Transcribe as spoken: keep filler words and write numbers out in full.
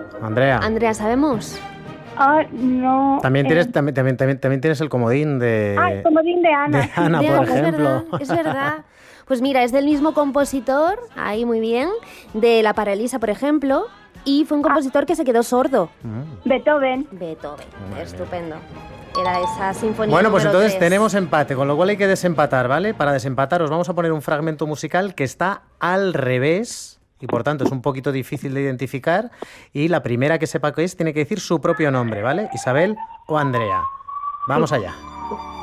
Andrea. Andrea, ¿sabemos? Ah, no. También eh, tienes, también, también, también, también tienes el comodín de, Ah, el comodín de Ana. de Ana, De por Ana, ejemplo. Es verdad, es verdad. Pues mira, es del mismo compositor, ahí muy bien, de La Paralisa, por ejemplo, y fue un compositor que se quedó sordo. Mm. Beethoven. Beethoven, Muy estupendo. Era esa sinfonía. Bueno, pues número entonces tres. tenemos empate, con lo cual hay que desempatar, ¿vale? Para desempatar os vamos a poner un fragmento musical que está al revés y por tanto es un poquito difícil de identificar y la primera que sepa qué es tiene que decir su propio nombre, ¿vale? Isabel o Andrea. Vamos allá.